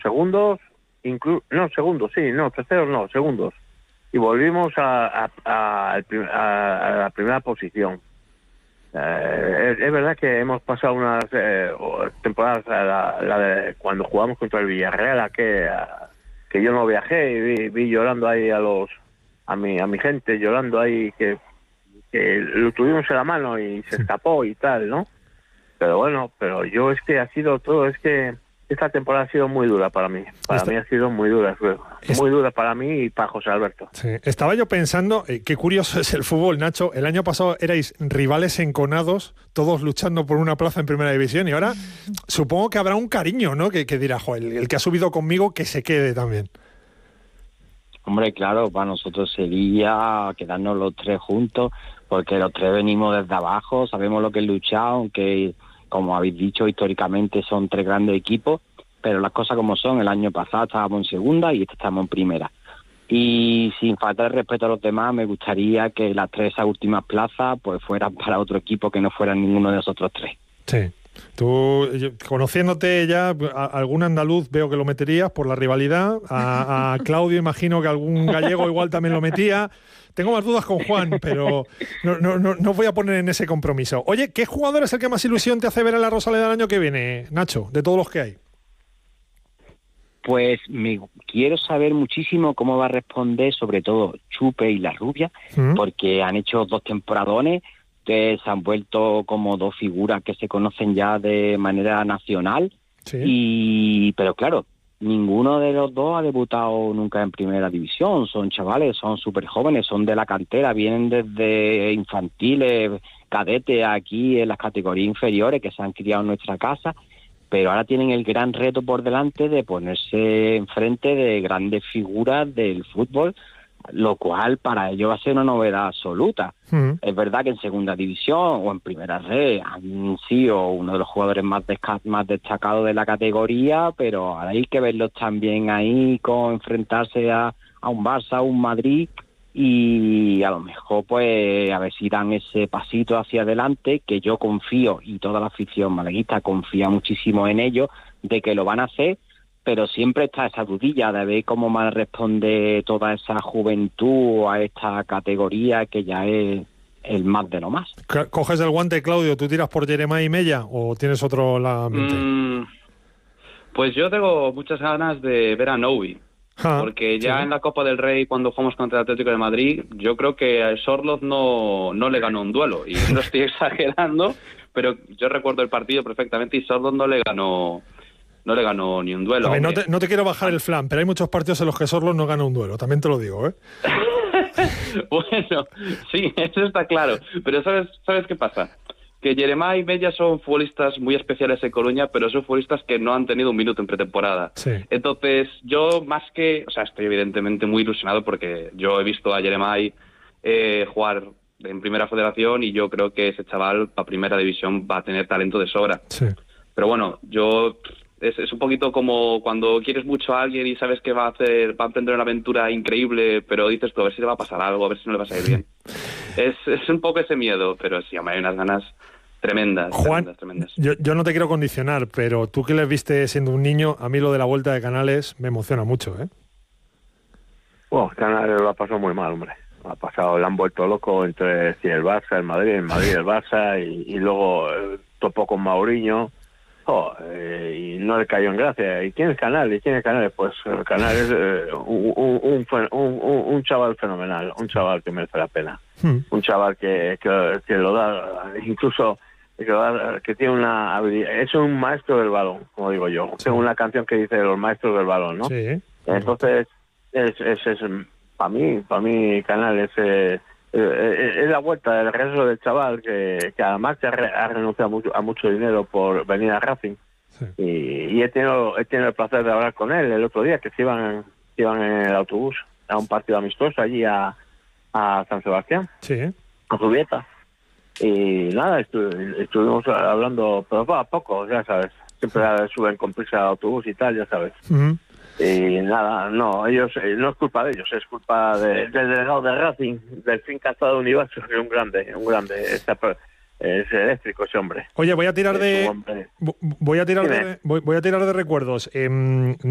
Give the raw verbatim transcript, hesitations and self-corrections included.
segundos, inclu- no, segundos, sí, no, terceros no, segundos. Y volvimos a, a, a, a, a la primera posición. Eh, es, es verdad que hemos pasado unas eh, temporadas, la, la de cuando jugamos contra el Villarreal, a que, a, que yo no viajé y vi, vi llorando ahí a los a mi a mi gente, llorando ahí, que, que lo tuvimos en la mano y se escapó y tal, ¿no? Pero bueno, pero yo es que ha sido todo, es que esta temporada ha sido muy dura para mí. Para Esta... mí ha sido muy dura. Es... Muy dura para mí y para José Alberto. Sí. Estaba yo pensando, eh, qué curioso es el fútbol, Nacho. El año pasado erais rivales enconados, todos luchando por una plaza en Primera División, y ahora supongo que habrá un cariño, ¿no? Que, que dirá, joder, el, el que ha subido conmigo, que se quede también. Hombre, claro, para nosotros sería quedarnos los tres juntos, porque los tres venimos desde abajo, sabemos lo que es luchar, aunque, como habéis dicho, históricamente son tres grandes equipos, pero las cosas como son. El año pasado estábamos en segunda y este estamos en primera. Y sin faltar el respeto a los demás, me gustaría que las tres últimas plazas pues fueran para otro equipo que no fueran ninguno de nosotros tres. Sí. Tú, yo, conociéndote ya, a, algún andaluz veo que lo meterías por la rivalidad, a, a Claudio imagino que algún gallego igual también lo metía. Tengo más dudas con Juan, pero no, no, no, no voy a poner en ese compromiso. Oye, ¿qué jugador es el que más ilusión te hace ver en la Rosaleda el año que viene, Nacho, de todos los que hay? Pues me quiero saber muchísimo cómo va a responder, sobre todo Chupe y La Rubia, ¿Mm? porque han hecho dos temporadones que se han vuelto como dos figuras que se conocen ya de manera nacional. Sí. Y pero claro, ninguno de los dos ha debutado nunca en Primera División. Son chavales, son súper jóvenes, son de la cantera, vienen desde infantiles, cadetes aquí en las categorías inferiores que se han criado en nuestra casa, pero ahora tienen el gran reto por delante de ponerse enfrente de grandes figuras del fútbol, lo cual para ellos va a ser una novedad absoluta. Uh-huh. Es verdad que en Segunda División o en Primera Red han sido uno de los jugadores más, desca- más destacados de la categoría, pero ahora hay que verlos también ahí con enfrentarse a, a un Barça, a un Madrid, y a lo mejor pues a ver si dan ese pasito hacia adelante, que yo confío, y toda la afición malaguista confía muchísimo en ellos, de que lo van a hacer. Pero siempre está esa dudilla de ver cómo más responde toda esa juventud a esta categoría que ya es el más de lo más. ¿Coges el guante, Claudio? ¿Tú tiras por Jeremai y Mella o tienes otro en la mente? Mm, pues yo tengo muchas ganas de ver a Novi, ah, porque ya sí. En la Copa del Rey, cuando jugamos contra el Atlético de Madrid, yo creo que a Sorloth no, no le ganó un duelo, y no estoy exagerando, pero yo recuerdo el partido perfectamente y Sorloth no le ganó... No le ganó ni un duelo. A ver, no, te, no te quiero bajar el flan, pero hay muchos partidos en los que Sorloth no gana un duelo, también te lo digo, ¿eh? Bueno, sí, eso está claro. Pero ¿sabes sabes qué pasa? Que Jeremai y Mella son futbolistas muy especiales en Coruña, pero son futbolistas que no han tenido un minuto en pretemporada. Sí. Entonces, yo más que... O sea, estoy evidentemente muy ilusionado porque yo he visto a Jeremai eh, jugar en Primera Federación y yo creo que ese chaval para Primera División va a tener talento de sobra. Sí. Pero bueno, yo... Es, es un poquito como cuando quieres mucho a alguien y sabes que va a hacer, va a emprender una aventura increíble, pero dices tú, a ver si le va a pasar algo, a ver si no le va a salir bien. es, es un poco ese miedo, pero sí, hay unas ganas tremendas. Juan, tremendas, tremendas. Yo, yo no te quiero condicionar, pero tú que les viste siendo un niño, a mí lo de la vuelta de Canales me emociona mucho, ¿eh? Bueno, Canales lo ha pasado muy mal, hombre. Ha pasado, le han vuelto loco entre sí, el Barça, el Madrid, el Madrid, el Barça, y, y luego eh, topó con Mauriño. Oh, eh, y no le cayó en gracia. ¿Y quién es Canales? ¿Y quién es Canales? Pues el Canales es eh, un, un, un, un, un chaval fenomenal, un chaval que merece la pena, hmm. un chaval que, que, que lo da, incluso que, lo da, que tiene una habilidad, es un maestro del balón, como digo yo. Sí. Tengo una canción que dice los maestros del balón, ¿no? Sí. Entonces, es, es, es para mí, para mí Canales eh, es la vuelta del regreso del chaval que, que además ha, re, ha renunciado a mucho, a mucho dinero por venir a Racing. Sí. y, y he tenido he tenido el placer de hablar con él el otro día, que se iban, se iban en el autobús a un partido amistoso allí a, a San Sebastián, sí. a Zubieta, y nada, estu, estuvimos hablando, pero a poco, ya sabes, siempre suben con prisa al autobús y tal, ya sabes. Uh-huh. Y nada, no, ellos eh, no es culpa de ellos, es culpa de, del delegado de Racing, del Finca Estado Universo, que es un grande, un grande, está, es eléctrico ese hombre. Oye, voy a tirar es de voy a tirar Dime. de voy, voy a tirar de recuerdos. Eh,